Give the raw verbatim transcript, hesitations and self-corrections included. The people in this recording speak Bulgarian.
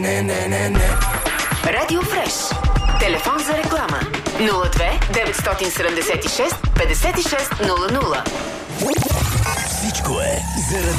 Не, не, не, не. Радио Фреш. Телефон за реклама нула две деветстотин седемдесет и шест петдесет и шест нула нула. Всичко е заради